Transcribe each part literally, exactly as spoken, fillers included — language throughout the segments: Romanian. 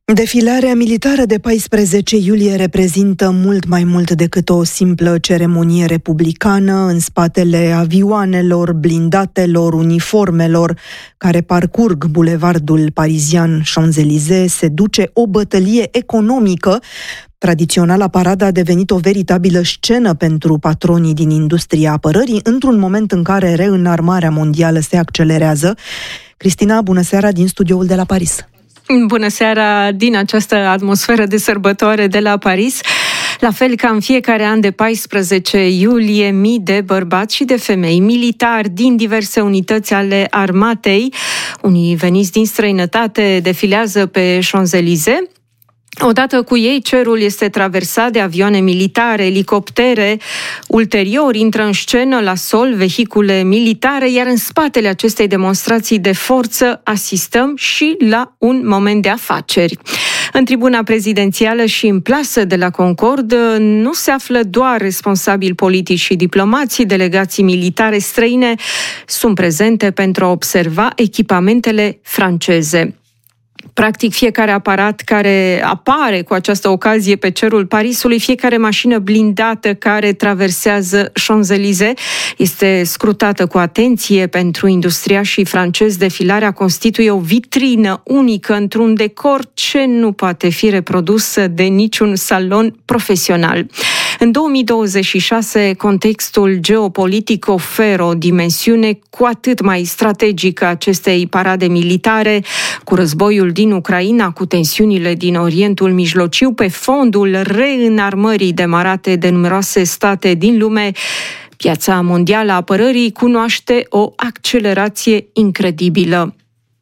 Defilarea militară de paisprezece iulie reprezintă mult mai mult decât o simplă ceremonie republicană. În spatele avioanelor, blindatelor, uniformelor care parcurg bulevardul parizian Champs-Élysées se duce o bătălie economică. Tradiționala paradă a devenit o veritabilă scenă pentru patronii din industria apărării, într-un moment în care reînarmarea mondială se accelerează. Cristina, bună seara din studioul de la Paris. Bună seara din această atmosferă de sărbătoare de la Paris. La fel ca în fiecare an de paisprezece iulie, mii de bărbați și de femei militari din diverse unități ale armatei, unii veniți din străinătate, defilează pe Champs-Élysées. Odată cu ei, cerul este traversat de avioane militare, elicoptere. Ulterior, intră în scenă la sol vehicule militare, iar în spatele acestei demonstrații de forță asistăm și la un moment de afaceri. În tribuna prezidențială și în plasă de la Concorde nu se află doar responsabili politici și diplomații, delegații militare străine sunt prezente pentru a observa echipamentele franceze. Practic, fiecare aparat care apare cu această ocazie pe cerul Parisului, fiecare mașină blindată care traversează Champs-Élysées este scrutată cu atenție. Pentru industriașii francezi, defilarea constituie o vitrină unică într-un decor ce nu poate fi reprodus de niciun salon profesional. În două mii douăzeci și șase, contextul geopolitic oferă o dimensiune cu atât mai strategică acestei parade militare, cu războiul din Ucraina, cu tensiunile din Orientul Mijlociu, pe fondul reînarmării demarate de numeroase state din lume. Piața mondială a apărării cunoaște o accelerație incredibilă.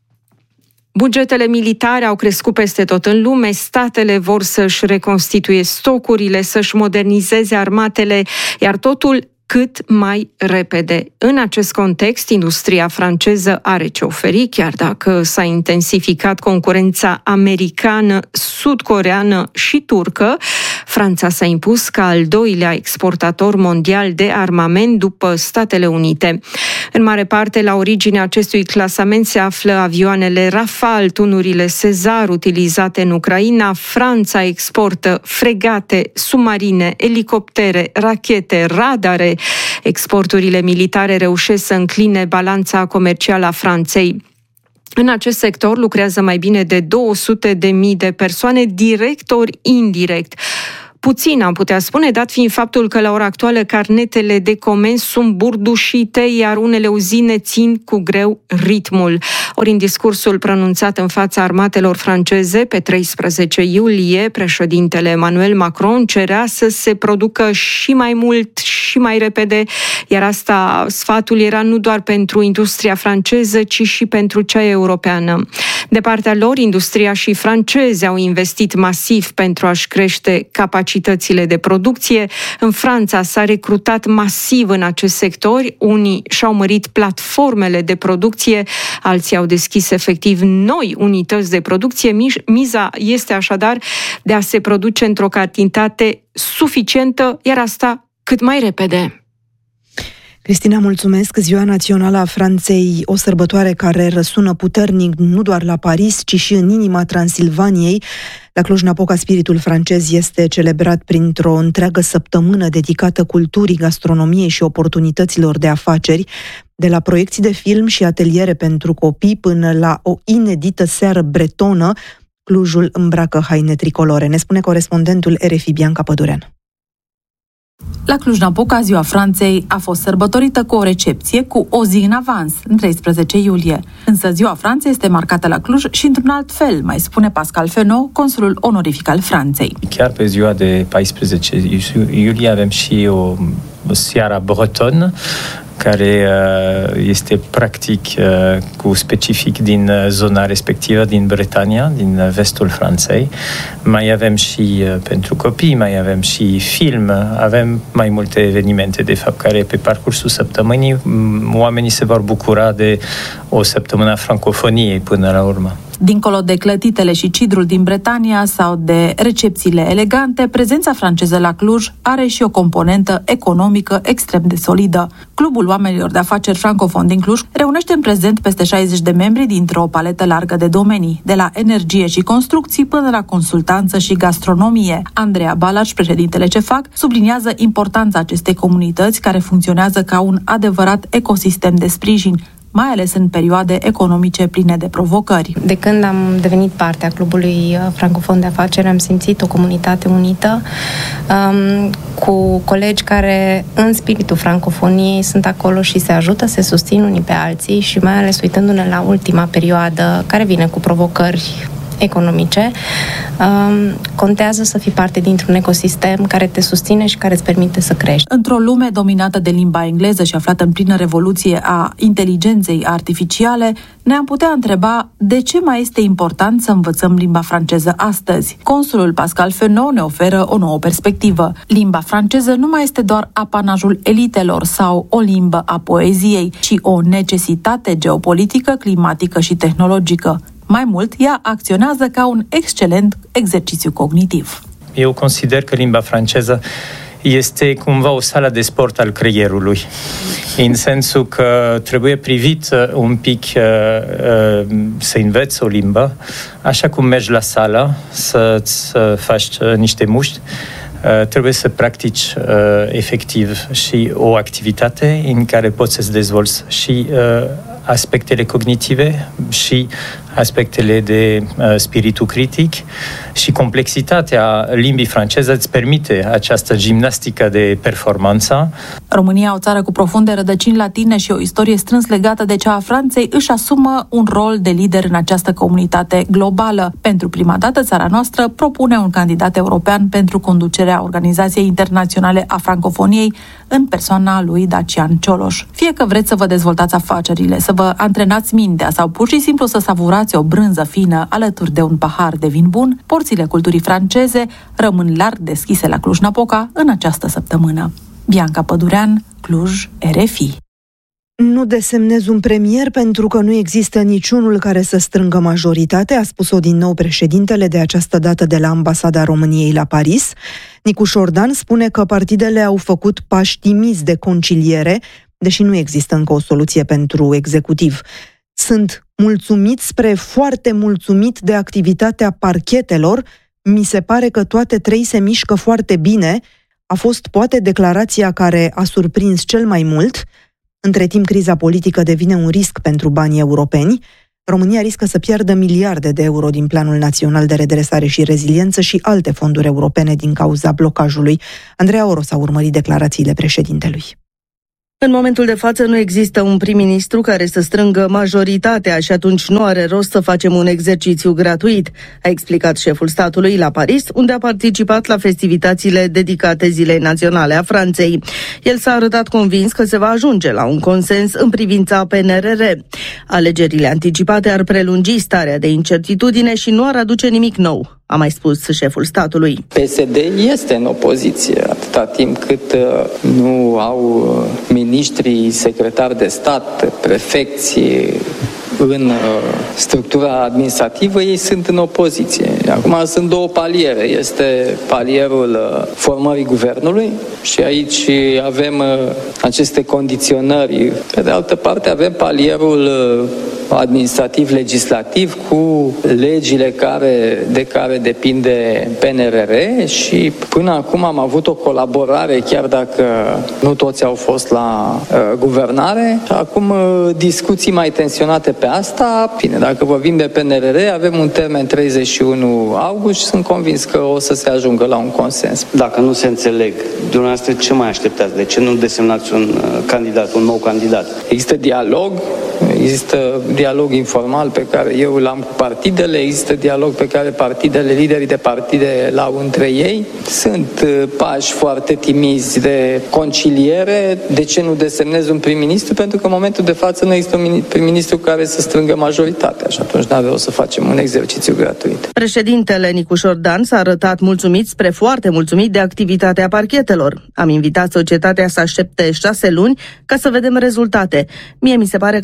Bugetele militare au crescut peste tot în lume, statele vor să-și reconstituie stocurile, să-și modernizeze armatele, iar totul cât mai repede. În acest context, industria franceză are ce oferi, chiar dacă s-a intensificat concurența americană, sud-coreană și turcă. Franța s-a impus ca al doilea exportator mondial de armament după Statele Unite. În mare parte, la originea acestui clasament se află avioanele Rafale, tunurile César utilizate în Ucraina. Franța exportă fregate, submarine, elicoptere, rachete, radare. Exporturile militare reușesc să încline balanța comercială a Franței. În acest sector lucrează mai bine de două sute de mii de persoane, direct ori indirect. Puțin am putea spune, dat fiind faptul că la ora actuală carnetele de comenzi sunt burdușite, iar unele uzine țin cu greu ritmul. Ori în discursul pronunțat în fața armatelor franceze pe treisprezece iulie, președintele Emmanuel Macron cerea să se producă și mai mult și mai repede, iar asta, sfatul era nu doar pentru industria franceză, ci și pentru cea europeană. De partea lor, industria și francezi au investit masiv pentru a-și crește capacitățile de producție. În Franța s-a recrutat masiv în acest sector, unii și-au mărit platformele de producție, alții au deschis efectiv noi unități de producție. Miza este așadar de a se produce într-o cantitate suficientă, iar asta cât mai repede. Cristina, mulțumesc! Ziua Națională a Franței, o sărbătoare care răsună puternic nu doar la Paris, ci și în inima Transilvaniei. La Cluj-Napoca, spiritul francez este celebrat printr-o întreagă săptămână dedicată culturii, gastronomiei și oportunităților de afaceri, de la proiecții de film și ateliere pentru copii până la o inedită seară bretonă. Clujul îmbracă haine tricolore, ne spune corespondentul R F I Bianca Pădurean. La Cluj-Napoca, Ziua Franței a fost sărbătorită cu o recepție cu o zi în avans, în treisprezece iulie. Însă Ziua Franței este marcată la Cluj și într-un alt fel, mai spune Pascal Fenot, consulul onorific al Franței. Chiar pe ziua de paisprezece iulie avem și o, o seară bretonă, care este practic cu specific din zona respectivă, din Bretania, din vestul Franței. Mai avem și pentru copii, mai avem și film, avem mai multe evenimente, de fapt, care pe parcursul săptămânii oamenii se vor bucura de o săptămână a francofoniei până la urmă. Dincolo de clătitele și cidrul din Bretania sau de recepțiile elegante, prezența franceză la Cluj are și o componentă economică extrem de solidă. Clubul oamenilor de afaceri francofoni din Cluj reunește în prezent peste șaizeci de membri dintr-o paletă largă de domenii, de la energie și construcții până la consultanță și gastronomie. Andreea Balaș, președintele C E F A C, subliniază importanța acestei comunități care funcționează ca un adevărat ecosistem de sprijin, mai ales în perioade economice pline de provocări. De când am devenit parte a Clubului Francofon de Afaceri, am simțit o comunitate unită, um, cu colegi care, în spiritul francofoniei, sunt acolo și se ajută, se susțin unii pe alții și mai ales uitându-ne la ultima perioadă care vine cu provocări economice, um, contează să fii parte dintr-un ecosistem care te susține și care îți permite să crești. Într-o lume dominată de limba engleză și aflată în plină revoluție a inteligenței artificiale, ne-am putea întreba de ce mai este important să învățăm limba franceză astăzi. Consulul Pascal Fenot ne oferă o nouă perspectivă. Limba franceză nu mai este doar apanajul elitelor sau o limbă a poeziei, ci o necesitate geopolitică, climatică și tehnologică. Mai mult, ea acționează ca un excelent exercițiu cognitiv. Eu consider că limba franceză este cumva o sală de sport al creierului, în sensul că trebuie privit un pic să înveți o limbă, așa cum mergi la sală să-ți faci niște mușchi, trebuie să practici efectiv și o activitate în care poți să-ți dezvolți și aspectele cognitive și aspectele de uh, spiritul critic și complexitatea limbii franceze îți permite această gimnastică de performanță. România, o țară cu profunde rădăcini latine și o istorie strâns legată de cea a Franței, își asumă un rol de lider în această comunitate globală. Pentru prima dată, țara noastră propune un candidat european pentru conducerea Organizației Internaționale a Francofoniei în persoana lui Dacian Cioloș. Fie că vreți să vă dezvoltați afacerile, să vă antrenați mintea sau pur și simplu să savurați o brânză fină alături de un pahar de vin bun, porțile culturii franceze rămân larg deschise la Cluj-Napoca în această săptămână. Bianca Pădurean, Cluj, R F I. Nu desemnez un premier pentru că nu există niciunul care să strângă majoritate, a spus-o din nou președintele, de această dată de la Ambasada României la Paris. Nicu Șordan spune că partidele au făcut pași timizi de conciliere, deși nu există încă o soluție pentru executiv. Sunt mulțumit spre foarte mulțumit de activitatea parchetelor. Mi se pare că toate trei se mișcă foarte bine. A fost poate declarația care a surprins cel mai mult. Între timp, criza politică devine un risc pentru banii europeni. România riscă să piardă miliarde de euro din Planul Național de Redresare și Reziliență și alte fonduri europene din cauza blocajului. Andreea Oros a urmărit declarațiile președintelui. În momentul de față nu există un prim-ministru care să strângă majoritatea și atunci nu are rost să facem un exercițiu gratuit, a explicat șeful statului la Paris, unde a participat la festivitățile dedicate Zilei Naționale a Franței. El s-a arătat convins că se va ajunge la un consens în privința P N R R. Alegerile anticipate ar prelungi starea de incertitudine și nu ar aduce nimic nou, a mai spus șeful statului. P S D este în opoziție atâta timp cât uh, nu au uh, miniștrii, secretari de stat, prefecții în uh, structura administrativă, ei sunt în opoziție. Acum sunt două paliere. Este palierul uh, formării guvernului și aici avem uh, aceste condiționări. Pe de altă parte avem palierul uh, administrativ-legislativ cu legile care, de care depinde P N R R și până acum am avut o colaborare, chiar dacă nu toți au fost la uh, guvernare. Acum uh, discuții mai tensionate pe asta. Bine, dacă vorbim de P N R R, avem un termen treizeci și unu august și sunt convins că o să se ajungă la un consens. Dacă nu se înțeleg, dumneavoastră ce mai așteptați? De ce nu desemnați un uh, candidat, un nou candidat? Există dialog, există dialog informal pe care eu l-am cu partidele, există dialog pe care partidele, liderii de partide l-au între ei. Sunt pași foarte timizi de conciliere. De ce nu desemnez un prim-ministru? Pentru că în momentul de față nu există un prim-ministru care să strângă majoritatea și atunci nu avea o să facem un exercițiu gratuit. Președintele Nicu Șordan s-a arătat mulțumit spre foarte mulțumit de activitatea parchetelor. Am invitat societatea să aștepte șase luni ca să vedem rezultate. Mie mi se pare că toate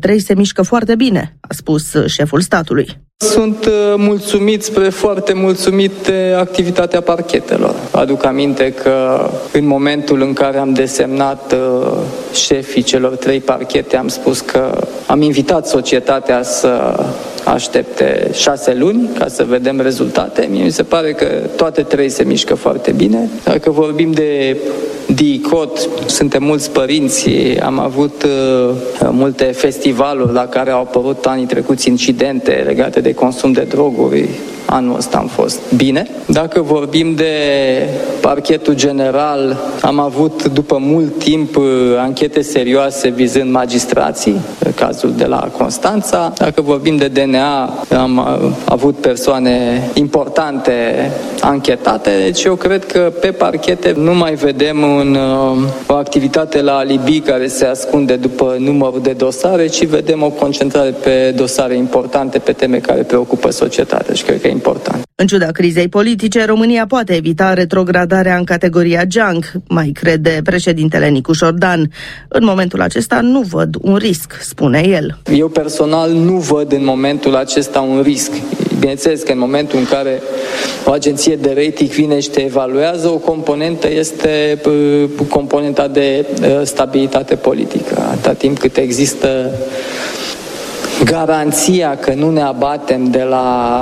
trei se mișcă foarte bine, a spus șeful statului. Sunt mulțumit, spre foarte mulțumit de activitatea parchetelor. Aduc aminte că în momentul în care am desemnat șefii celor trei parchete, am spus că am invitat societatea să aștepte șase luni ca să vedem rezultate. Mie mi se pare că toate trei se mișcă foarte bine. Dacă vorbim de D I C O T, suntem mulți părinți, am avut uh, multe festivaluri la care au apărut anii trecuți incidente legate de consum de droguri. Anul ăsta am fost bine. Dacă vorbim de parchetul general, am avut după mult timp anchete serioase vizând magistrații, cazul de la Constanța. Dacă vorbim de D N A, am avut persoane importante anchetate, deci eu cred că pe parchete nu mai vedem un, o activitate la alibi care se ascunde după numărul de dosare, ci vedem o concentrare pe dosare importante, pe teme care preocupă societatea și cred că e important. În ciuda crizei politice, România poate evita retrogradarea în categoria junk, mai crede președintele Nicu Șordan. În momentul acesta nu văd un risc, spune el. Eu personal nu văd în momentul acesta un risc. Bineînțeles că în momentul în care o agenție de rating vine și te evaluează, o componentă este componenta de stabilitate politică. Atâta timp cât există garanția că nu ne abatem de la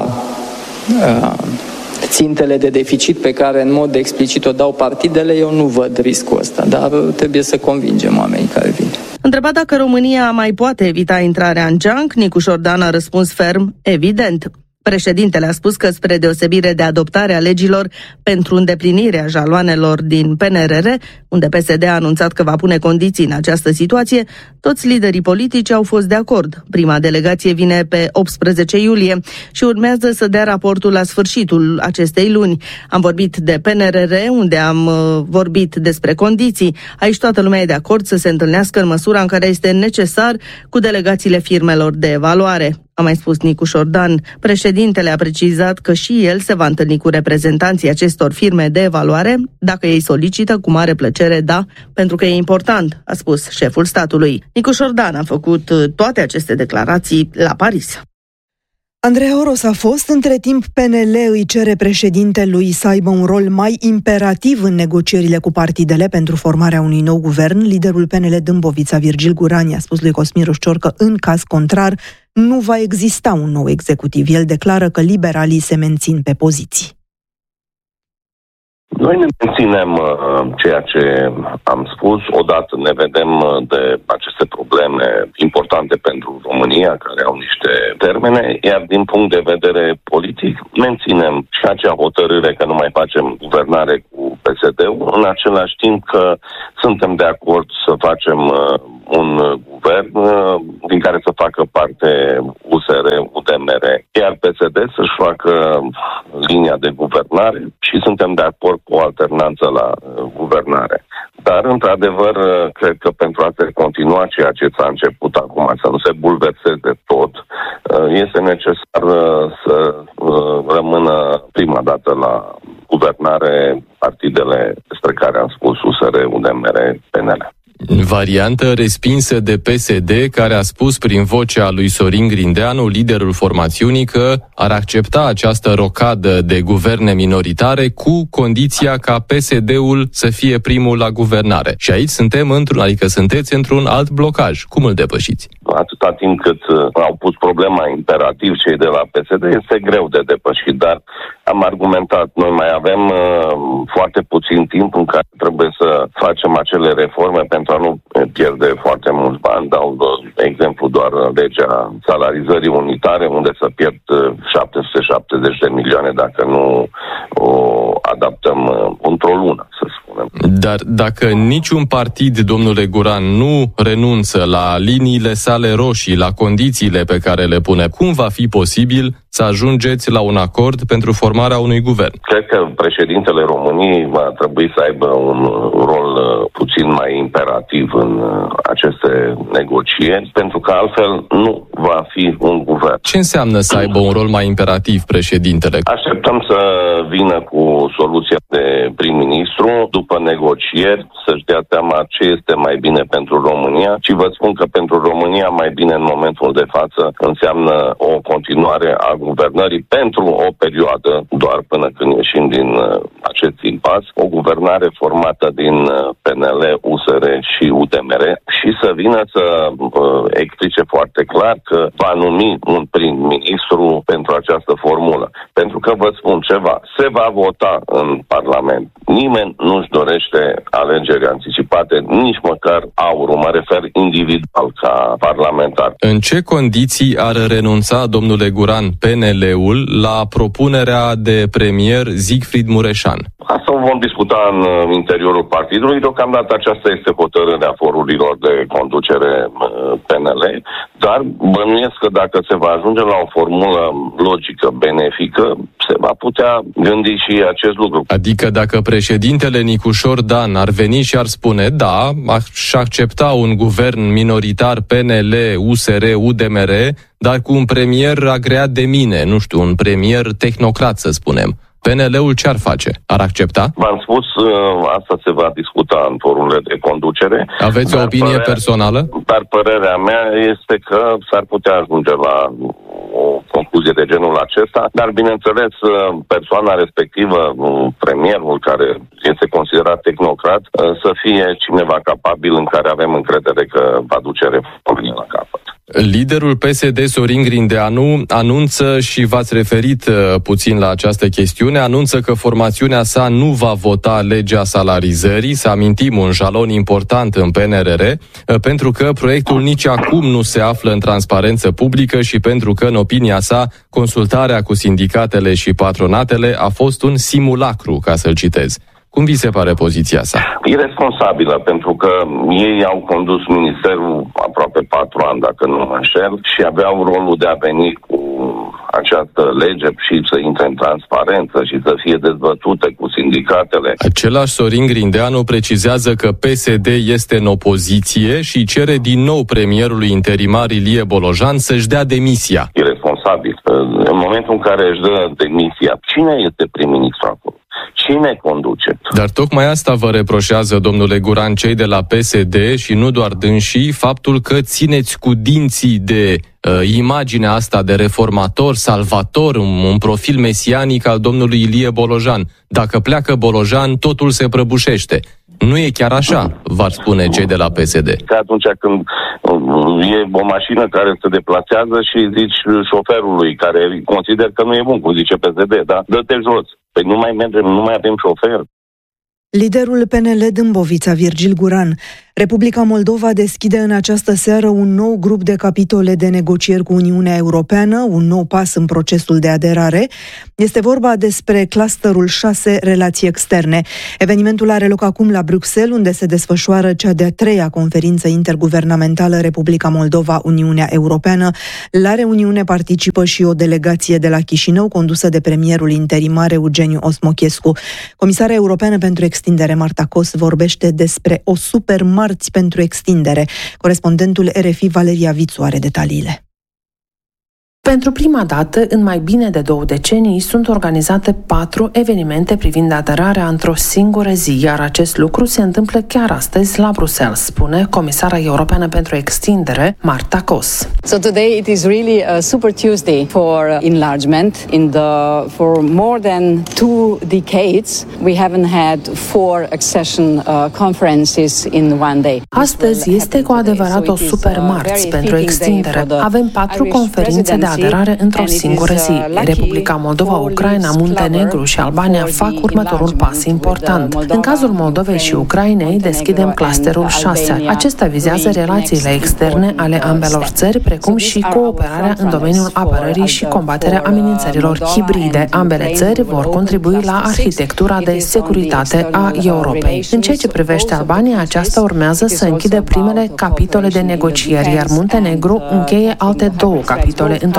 țintele de deficit pe care în mod explicit o dau partidele, eu nu văd riscul ăsta, dar trebuie să convingem oamenii care vin. Întrebat dacă România mai poate evita intrarea în junk, Nicu Șordan a răspuns ferm, evident. Președintele a spus că, spre deosebire de adoptarea legilor pentru îndeplinirea jaloanelor din P N R R, unde P S D a anunțat că va pune condiții în această situație, toți liderii politici au fost de acord. Prima delegație vine pe optsprezece iulie și urmează să dea raportul la sfârșitul acestei luni. Am vorbit de P N R R, unde am uh, vorbit despre condiții. Aici toată lumea e de acord să se întâlnească în măsura în care este necesar cu delegațiile firmelor de evaluare. A mai spus Nicu Șordan. Președintele a precizat că și el se va întâlni cu reprezentanții acestor firme de evaluare. Dacă ei solicită, cu mare plăcere, da, pentru că e important, a spus șeful statului. Nicu Șordan a făcut toate aceste declarații la Paris. Andreea Oros a fost. Între timp, P N L îi cere președintelui să aibă un rol mai imperativ în negocierile cu partidele pentru formarea unui nou guvern. Liderul P N L Dâmbovița, Virgil Guran, a spus lui Cosmin Rușcior că, în caz contrar, nu va exista un nou executiv. El declară că liberalii se mențin pe poziții. Noi ne menținem uh, ceea ce am spus. Odată ne vedem de aceste probleme importante pentru România, care au niște termene, iar din punct de vedere politic menținem și acea hotărâre că nu mai facem guvernare cu P S D-ul, în același timp că suntem de acord să facem uh, un guvern uh, din care să facă parte U S R, U D M R, iar P S D să-și facă linia de guvernare și suntem de acord cu o alternanță la uh, guvernare. Dar, într-adevăr, uh, cred că pentru a se continua ceea ce s-a început acum, să nu se bulverseze tot, uh, este necesar uh, să uh, rămână prima dată la guvernare partidele despre care am spus U S R, U D M R, P N L. Variantă respinsă de P S D, care a spus prin vocea lui Sorin Grindeanu, liderul formațiunii, că ar accepta această rocadă de guverne minoritare cu condiția ca P S D-ul să fie primul la guvernare. Și aici suntem într-un, adică sunteți într-un alt blocaj. Cum îl depășiți? Atâta timp cât au pus problema imperativ cei de la P S D, este greu de depășit, dar am argumentat, noi mai avem uh, foarte puțin timp în care trebuie să facem acele reforme pentru a nu pierde foarte mulți bani. Dau de exemplu doar legea salarizării unitare, unde să pierd șapte sute șaptezeci de milioane dacă nu o adaptăm într-o lună, să spunem. Dar dacă niciun partid, domnule Guran, nu renunță la liniile sale roșii, la condițiile pe care le pune, cum va fi posibil să ajungeți la un acord pentru formarea unui guvern? Cred că președintele României va trebui să aibă un rol puțin mai imperativ în aceste negocieri, pentru că altfel nu va fi un guvern. Ce înseamnă să aibă un rol mai imperativ președintele? Așteptăm să vină cu soluția de prim-ministru, după negocieri, să-și dea seama ce este mai bine pentru România și vă spun că pentru România mai bine în momentul de față înseamnă o continuare a guvernării pentru o perioadă, doar până când ieșim din acest impas, o guvernare formată din P N L, U S R și U D M R și să vină să uh, explice foarte clar că va numi un prim-ministru pentru această formulă. Pentru că vă spun ceva, se va vota în Parlament. Nimeni nu-și dorește alegeri anticipate, nici măcar aurul, mă refer individual ca parlamentar. În ce condiții ar renunța, domnule Guran, P N L-ul la propunerea de premier Siegfried Mureșan? Asta o vom discuta în interiorul partidului. Deocamdată aceasta este hotărârea forurilor de conducere P N L, dar bănuiesc că dacă se va ajunge la o formulă logică, benefică, se va putea gândi și acest lucru. Adică dacă președintele Nicușor Dan ar veni și ar spune, da, aș accepta un guvern minoritar P N L, U S R, U D M R, dar cu un premier agreat de mine, nu știu, un premier tehnocrat, să spunem. P N L-ul ce ar face? Ar accepta? V-am spus, asta se va discuta în forurile de conducere. Aveți o opinie părerea, personală? Dar părerea mea este că s-ar putea ajunge la o concluzie de genul acesta, dar bineînțeles persoana respectivă, premierul care este considerat tehnocrat, să fie cineva capabil în care avem încredere că va duce reformele la capăt. Liderul P S D, Sorin Grindeanu, anunță, și v-ați referit puțin la această chestiune, anunță că formațiunea sa nu va vota legea salarizării, să amintim, un jalon important în P N R R, pentru că proiectul nici acum nu se află în transparență publică și pentru că, în opinia sa, consultarea cu sindicatele și patronatele a fost un simulacru, ca să-l citez. Cum vi se pare poziția sa? Iresponsabilă, pentru că ei au condus ministerul aproape patru ani, dacă nu mă înșel, și aveau rolul de a veni cu această lege și să intre în transparență și să fie dezbătute cu sindicatele. Același Sorin Grindeanu precizează că P S D este în opoziție și cere din nou premierului interimar Ilie Bolojan să-și dea demisia. Iresponsabil. În momentul în care își dă demisia, cine este prim-ministru acolo? Cine conduce? Dar tocmai asta vă reproșează, domnule Guran, cei de la P S D și nu doar dânsii, faptul că țineți cu dinții de uh, imaginea asta de reformator, salvator, un, un profil mesianic al domnului Ilie Bolojan. Dacă pleacă Bolojan, totul se prăbușește. Nu e chiar așa, v-ar spune cei de la P S D. Că atunci când e o mașină care se deplasează și zici șoferului care consider că nu e bun, cum zice P S D, da? Dă-te jos. Păi nu mai mergem, nu mai avem șofer. Liderul P N L Dâmbovița, Virgil Guran. Republica Moldova deschide în această seară un nou grup de capitole de negocieri cu Uniunea Europeană, un nou pas în procesul de aderare. Este vorba despre clusterul șase, relații externe. Evenimentul are loc acum la Bruxelles, unde se desfășoară cea de-a treia conferință interguvernamentală Republica Moldova-Uniunea Europeană. La reuniune participă și o delegație de la Chișinău, condusă de premierul interimar Eugeniu Osmochescu. Comisara europeană pentru extindere, Marta Kos, vorbește despre o super marți pentru extindere. Corespondentul R F I, Valeria Vițu, are detaliile. Pentru prima dată, în mai bine de două decenii, sunt organizate patru evenimente privind aderarea într-o singură zi, iar acest lucru se întâmplă chiar astăzi la Bruxelles, spune comisara europeană pentru extindere, Marta Kos. So today it is really a super Tuesday for enlargement. In the for more than two decades, we haven't had four accession uh, conferences in one day. Astăzi este cu adevărat o super marți pentru extindere. Avem patru conferințe de aderare într-o singură zi. Republica Moldova, Ucraina, Muntenegru și Albania fac următorul pas important. În cazul Moldovei și Ucrainei, deschidem clusterul șase. Acesta vizează relațiile externe ale ambelor țări, precum și cooperarea în domeniul apărării și combaterea amenințărilor hibride. Ambele țări vor contribui la arhitectura de securitate a Europei. În ceea ce privește Albania, aceasta urmează să închide primele capitole de negocieri, iar Muntenegru încheie alte două capitole în total.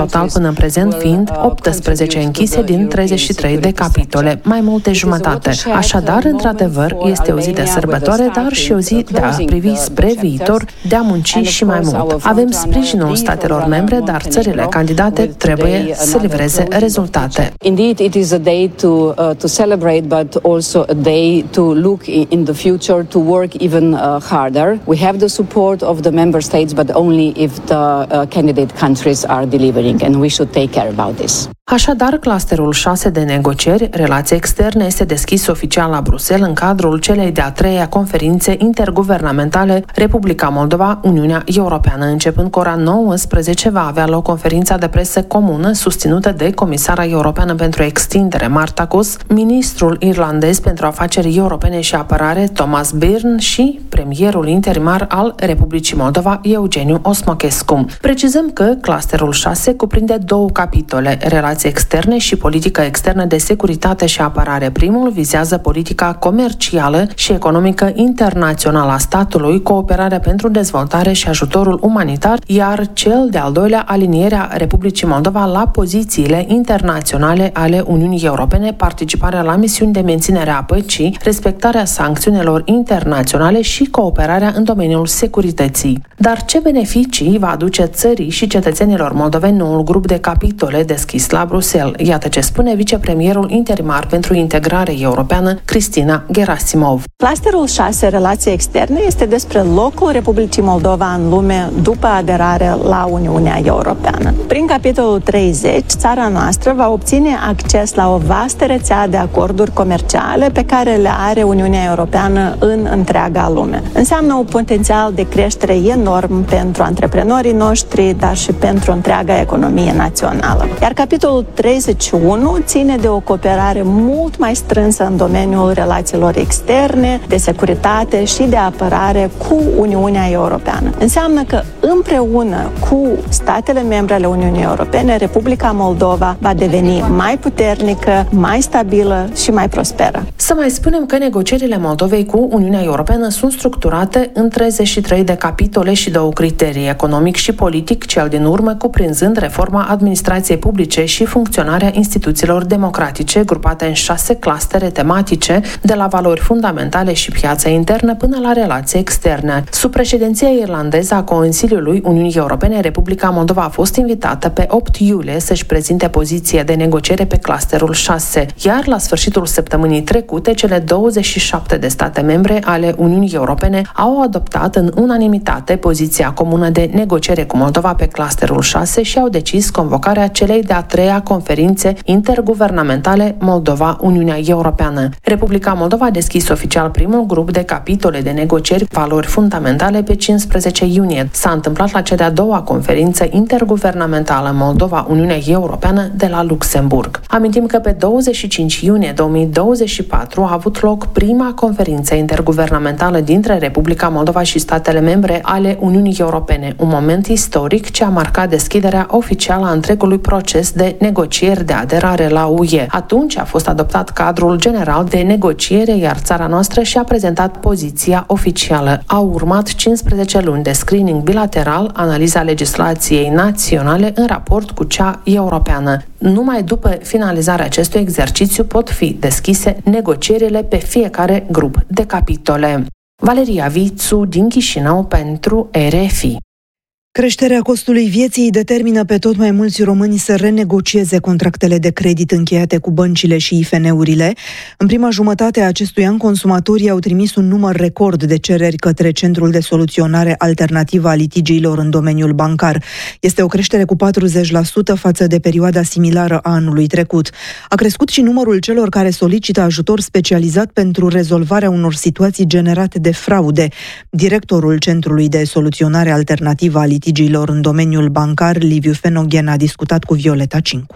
total până în prezent fiind optsprezece închise din treizeci și trei de capitole, mai mult de jumătate. Așadar, într-adevăr, este o zi de sărbătoare, dar și o zi de a privi spre viitor, de a munci și mai mult. Avem sprijinul statelor membre, dar țările candidate trebuie să livreze rezultate. Indeed, it is a day to uh, to celebrate, but also a day to look in the future, to work even uh, harder. We have the support of the member states, but only if the uh, candidate countries are delivering, and we should take care about this. Așadar, clusterul șase de negocieri, relații externe, este deschis oficial la Bruxelles în cadrul celei de-a treia conferințe interguvernamentale Republica Moldova, Uniunea Europeană. Începând cu ora nouăsprezece va avea loc conferința de presă comună susținută de Comisara Europeană pentru Extindere, Marta Kos, ministrul irlandez pentru afaceri europene și apărare, Thomas Byrne, și premierul interimar al Republicii Moldova, Eugeniu Osmochescu. Precizăm că clusterul șase cuprinde două capitole, relații externe și politică externă de securitate și apărare. Primul vizează politica comercială și economică internațională a statului, cooperarea pentru dezvoltare și ajutorul umanitar, iar cel de-al doilea, alinierea Republicii Moldova la pozițiile internaționale ale Uniunii Europene, participarea la misiuni de menținere a păcii, respectarea sancțiunilor internaționale și cooperarea în domeniul securității. Dar ce beneficii va aduce țării și cetățenilor moldoveni noul grup de capitole deschis la Bruxelles? Iată ce spune vicepremierul interimar pentru integrare europeană, Cristina Gerasimov. Clusterul șase, relații externe, este despre locul Republicii Moldova în lume după aderarea la Uniunea Europeană. Prin capitolul treizeci, țara noastră va obține acces la o vastă rețea de acorduri comerciale pe care le are Uniunea Europeană în întreaga lume. Înseamnă un potențial de creștere enorm pentru antreprenorii noștri, dar și pentru întreaga economie națională. Iar capitolul treizeci și unu ține de o cooperare mult mai strânsă în domeniul relațiilor externe, de securitate și de apărare cu Uniunea Europeană. Înseamnă că împreună cu statele membre ale Uniunii Europene, Republica Moldova va deveni mai puternică, mai stabilă și mai prosperă. Să mai spunem că negocierile Moldovei cu Uniunea Europeană sunt structurate în treizeci și trei de capitole și două criterii, economic și politic, cel din urmă cuprinzând reforma administrației publice și funcționarea instituțiilor democratice, grupate în șase clustere tematice, de la valori fundamentale și piața internă până la relații externe. Sub președinția irlandeză a Consiliului Uniunii Europene, Republica Moldova a fost invitată pe opt iulie să-și prezinte poziția de negociere pe clusterul șase, iar la sfârșitul săptămânii trecute, cele douăzeci și șapte de state membre ale Uniunii Europene au adoptat în unanimitate poziția comună de negociere cu Moldova pe clusterul șase și au decis convocarea celei de-a treia conferințe interguvernamentale Moldova-Uniunea Europeană. Republica Moldova a deschis oficial primul grup de capitole de negocieri valori fundamentale pe cincisprezece iunie. S-a întâmplat la cea de-a doua conferință interguvernamentală Moldova-Uniunea Europeană de la Luxemburg. Amintim că pe douăzeci și cinci iunie două mii douăzeci și patru a avut loc prima conferință interguvernamentală dintre Republica Moldova și statele membre ale Uniunii Europene, un moment istoric ce a marcat deschiderea oficială a întregului proces de negocieri de aderare la U E. Atunci a fost adoptat cadrul general de negociere, iar țara noastră și-a prezentat poziția oficială. Au urmat cincisprezece luni de screening bilateral, analiza legislației naționale în raport cu cea europeană. Numai după finalizarea acestui exercițiu pot fi deschise negocierile pe fiecare grup de capitole. Valeria Vițu din Chișinău pentru R F I. Creșterea costului vieții îi determină pe tot mai mulți români să renegocieze contractele de credit încheiate cu băncile și I F N-urile. În prima jumătate a acestui an, consumatorii au trimis un număr record de cereri către Centrul de Soluționare Alternativă a Litigiilor în domeniul bancar. Este o creștere cu patruzeci la sută față de perioada similară a anului trecut. A crescut și numărul celor care solicită ajutor specializat pentru rezolvarea unor situații generate de fraude. Directorul Centrului de Soluționare Alternativă a Litigiilor în domeniul bancar, Liviu Fenoghen, a discutat cu Violeta Cincu.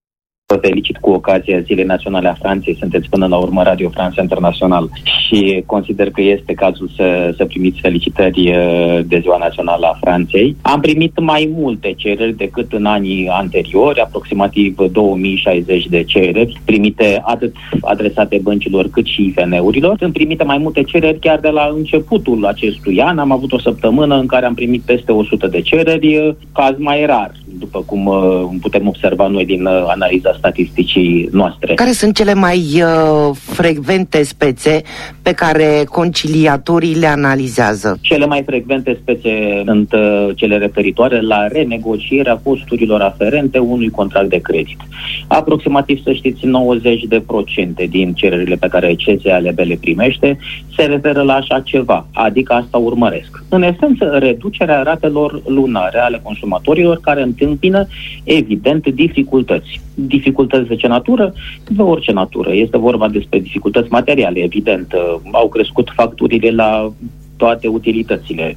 Vă felicit cu ocazia Zilei Naționale a Franței, sunteți până la urmă Radio France International și consider că este cazul să, să primiți felicitări de Ziua Națională a Franței. Am primit mai multe cereri decât în anii anteriori, aproximativ două mii șaizeci de cereri, primite atât adresate băncilor cât și I F N-urilor. Sunt primite mai multe cereri chiar de la începutul acestui an. Am avut o săptămână în care am primit peste o sută de cereri, caz mai rar după cum uh, putem observa noi din uh, analiza statisticii noastre. Care sunt cele mai uh, frecvente spețe pe care conciliatorii le analizează? Cele mai frecvente spețe sunt uh, cele referitoare la renegocierea costurilor aferente unui contract de credit. Aproximativ, să știți, nouăzeci de procente din cererile pe care C S A L B le primește se referă la așa ceva, adică asta urmăresc. În esență, reducerea ratelor lunare ale consumatorilor care întâmpină, evident, dificultăți. Dificultăți de ce natură? De orice natură. Este vorba despre dificultăți materiale, evident. Au crescut facturile la toate utilitățile.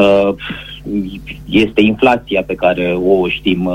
Este inflația pe care o știm.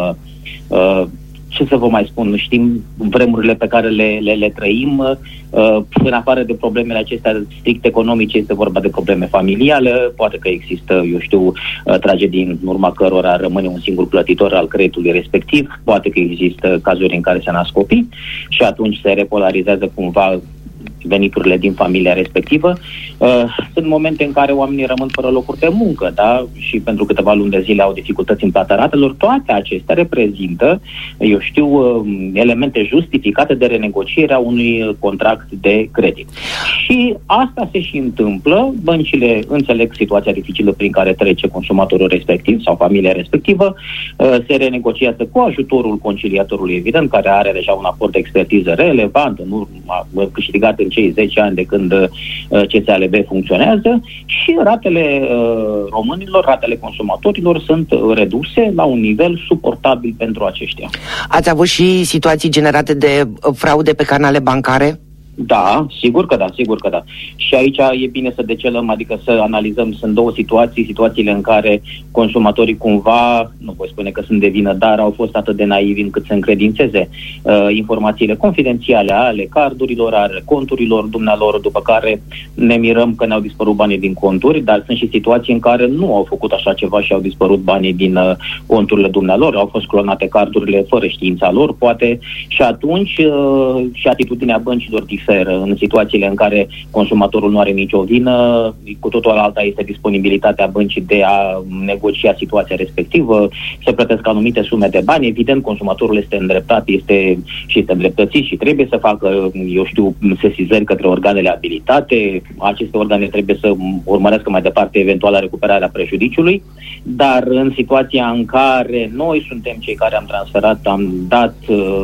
Ce să vă mai spun, știm vremurile pe care le, le, le trăim, uh, în afară de problemele acestea strict economice, este vorba de probleme familiale, poate că există, eu știu, uh, tragedii în urma cărora rămâne un singur plătitor al creditului respectiv, poate că există cazuri în care se nasc copii și atunci se repolarizează cumva veniturile din familia respectivă. Uh, sunt momente în care oamenii rămân fără locuri de muncă, da? Și pentru câteva luni de zile au dificultăți în plata ratelor. Toate acestea reprezintă, eu știu, uh, elemente justificate de renegocierea unui contract de credit. Și asta se și întâmplă. Băncile înțeleg situația dificilă prin care trece consumatorul respectiv sau familia respectivă, uh, se renegociază cu ajutorul conciliatorului, evident, care are deja un aport de expertiză relevant, în urma câștigat în cei zece ani de când uh, C S A L B funcționează și ratele uh, românilor, ratele consumatorilor sunt reduse la un nivel suportabil pentru aceștia. Ați avut și situații generate de fraude pe canale bancare? Da, sigur că da, sigur că da. Și aici e bine să decelăm, adică să analizăm, sunt două situații, situațiile în care consumatorii cumva, nu voi spune că sunt de vină, dar au fost atât de naivi încât să încredințeze uh, informațiile confidențiale ale cardurilor, ale conturilor dumnealor, după care ne mirăm că ne-au dispărut banii din conturi, dar sunt și situații în care nu au făcut așa ceva și au dispărut banii din uh, conturile dumnealor, au fost clonate cardurile fără știința lor, poate, și atunci uh, și atitudinea băncilor diferă. În situațiile în care consumatorul nu are nicio vină, cu totul alta este disponibilitatea băncii de a negocia situația respectivă, se plătesc anumite sume de bani, evident consumatorul este îndreptat, este și este îndreptățit și trebuie să facă, eu știu, sesizări către organele abilitate, aceste organe trebuie să urmărească mai departe eventuala recuperarea prejudiciului, dar în situația în care noi suntem cei care am transferat, am dat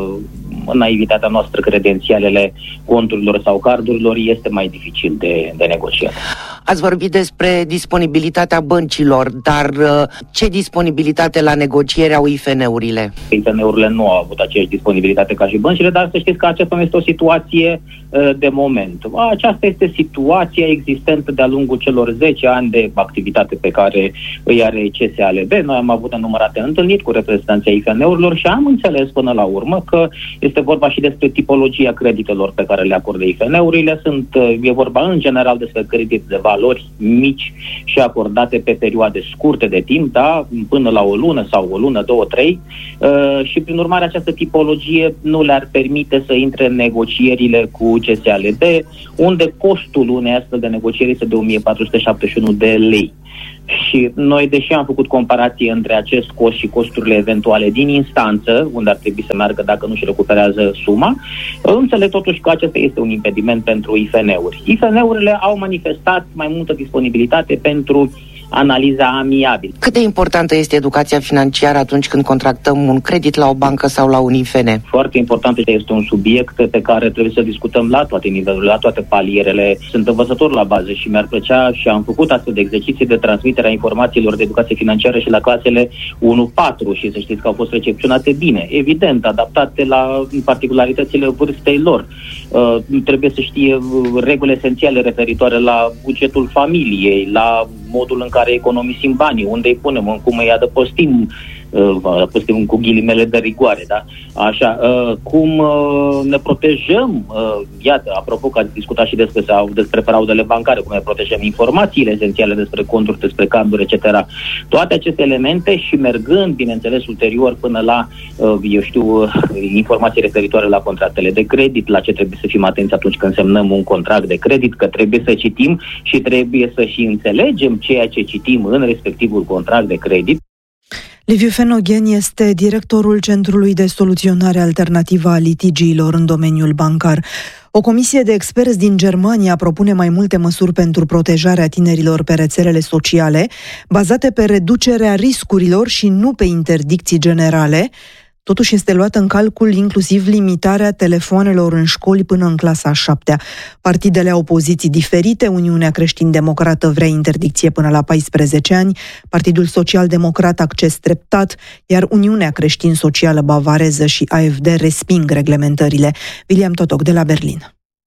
în naivitatea noastră credențialele conturilor sau cardurilor, este mai dificil de, de negociat. Ați vorbit despre disponibilitatea băncilor, dar ce disponibilitate la negociere au I F N-urile? I F N-urile nu au avut aceeași disponibilitate ca și băncile, dar să știți că aceasta nu este o situație uh, de moment. Aceasta este situația existentă de-a lungul celor zece ani de activitate pe care îi are C S A L B. Noi am avut nenumărate întâlniri cu reprezentanții I F N-urilor și am înțeles până la urmă că este vorba și despre tipologia creditelor pe care le acordă I F N-urile. Sunt, e vorba în general despre credit de valori mici și acordate pe perioade scurte de timp, da? Până la o lună sau o lună, două, trei, uh, și prin urmare această tipologie nu le-ar permite să intre în negocierile cu C S A L B, unde costul unei astfel de negocieri este de o mie patru sute șaptezeci și unu de lei. Și noi, deși am făcut comparație între acest cost și costurile eventuale din instanță, unde ar trebui să meargă dacă nu și recuperează suma, înțeleg totuși că acesta este un impediment pentru I F N-uri. I F N-urile au manifestat mai multă disponibilitate pentru analiza amiabilă. Cât de importantă este educația financiară atunci când contractăm un credit la o bancă sau la un I F N? Foarte important, este un subiect pe care trebuie să discutăm la toate nivelurile, la toate palierele. Sunt învățător la bază și mi-ar plăcea și am făcut astfel de exerciții de transmitere a informațiilor de educație financiară și la clasele unu patru și să știți că au fost recepționate bine. Evident, adaptate la particularitățile vârstei lor. Uh, trebuie să știe reguli esențiale referitoare la bugetul familiei, la modul în care economisim banii, unde îi punem, cum îi adăpostim, adăpostim cu ghilimele de rigoare, da? Așa, cum ne protejăm, iată, apropo că ați discutat și despre, sau despre fraudele bancare, cum ne protejăm informațiile esențiale despre conturi, despre carduri, et cetera. Toate aceste elemente și mergând, bineînțeles, ulterior până la, eu știu, informații referitoare la contractele de credit, la ce trebuie să fim atenți atunci când semnăm un contract de credit, că trebuie să citim și trebuie să și înțelegem ceea ce citim în respectivul contract de credit. Liviu Fenoghen este directorul Centrului de Soluționare Alternativă a Litigiilor în domeniul bancar. O comisie de experți din Germania propune mai multe măsuri pentru protejarea tinerilor pe rețelele sociale, bazate pe reducerea riscurilor și nu pe interdicții generale. Totuși este luată în calcul inclusiv limitarea telefoanelor în școli până în clasa a șaptea. Partidele au poziții diferite. Uniunea Creștin-Democrată vrea interdicție până la paisprezece ani, Partidul Social-Democrat acces treptat, iar Uniunea Creștin-Socială Bavareză și A F D resping reglementările. William Totoc de la Berlin.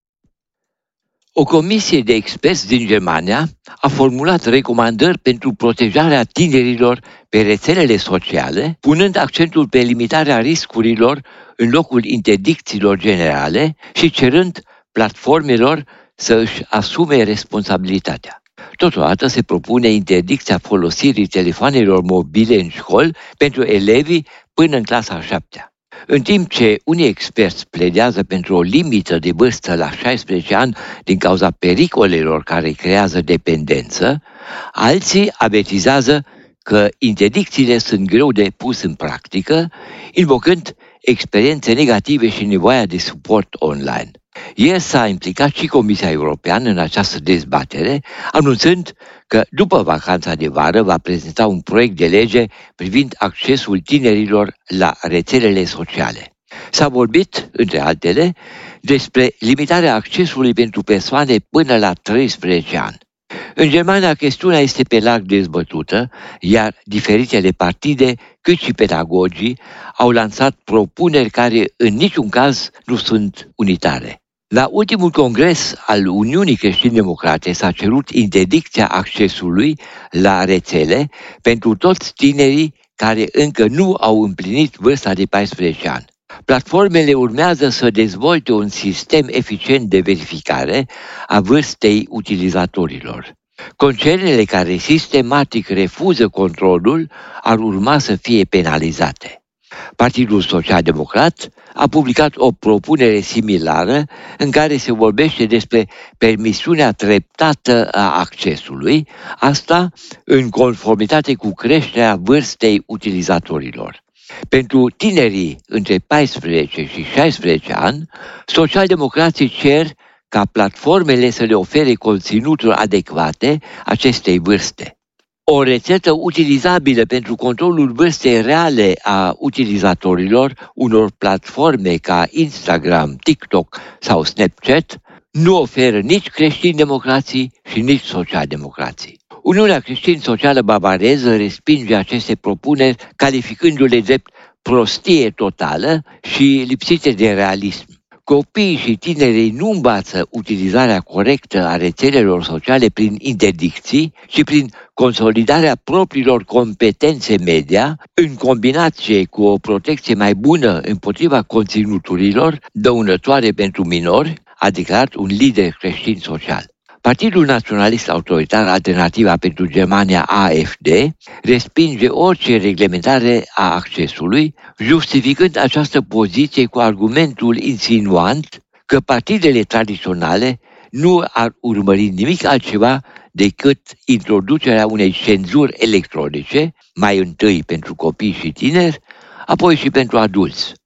O comisie de experți din Germania a formulat recomandări pentru protejarea tinerilor pe rețelele sociale, punând accentul pe limitarea riscurilor în locul interdicțiilor generale și cerând platformelor să își asume responsabilitatea. Totodată se propune interdicția folosirii telefoanelor mobile în școli pentru elevii până în clasa a șaptea. În timp ce unii experți pledează pentru o limită de vârstă la șaisprezece ani din cauza pericolelor care creează dependență, alții avertizează că interdicțiile sunt greu de pus în practică, invocând experiențe negative și nevoia de suport online. Ieri s-a implicat și Comisia Europeană în această dezbatere, anunțând că după vacanța de vară va prezenta un proiect de lege privind accesul tinerilor la rețelele sociale. S-a vorbit, între altele, despre limitarea accesului pentru persoane până la treisprezece ani. În Germania, chestiunea este pe larg dezbătută, iar diferitele partide, cât și pedagogii, au lansat propuneri care în niciun caz nu sunt unitare. La ultimul congres al Uniunii Creștin-Democrate s-a cerut interdicția accesului la rețele pentru toți tinerii care încă nu au împlinit vârsta de paisprezece ani. Platformele urmează să dezvolte un sistem eficient de verificare a vârstei utilizatorilor. Concernele care sistematic refuză controlul ar urma să fie penalizate. Partidul Social-Democrat a publicat o propunere similară în care se vorbește despre permisiunea treptată a accesului, asta în conformitate cu creșterea vârstei utilizatorilor. Pentru tinerii între paisprezece și șaisprezece ani, socialdemocrații cer ca platformele să le ofere conținuturi adecvate acestei vârste. O rețetă utilizabilă pentru controlul vârstei reale a utilizatorilor unor platforme ca Instagram, TikTok sau Snapchat nu oferă nici creștini-democrații și nici social-democrații. Uniunea Creștin-Socială Bavareză respinge aceste propuneri, calificându-le drept prostie totală și lipsite de realism. Copiii și tinerii nu învață utilizarea corectă a rețelelor sociale prin interdicții, ci prin consolidarea propriilor competențe media, în combinație cu o protecție mai bună împotriva conținuturilor dăunătoare pentru minori, a declarat un lider creștin social. Partidul Naționalist Autoritar Alternativa pentru Germania A F D respinge orice reglementare a accesului, justificând această poziție cu argumentul insinuant că partidele tradiționale nu ar urmări nimic altceva decât introducerea unei cenzuri electronice, mai întâi pentru copii și tineri, apoi și pentru adulți.